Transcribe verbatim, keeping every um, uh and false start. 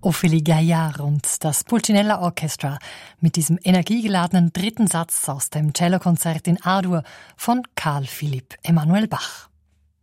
Ophélie Gaillard und das Pulcinella Orchestra mit diesem energiegeladenen dritten Satz aus dem Cellokonzert in A-Dur von Carl Philipp Emanuel Bach.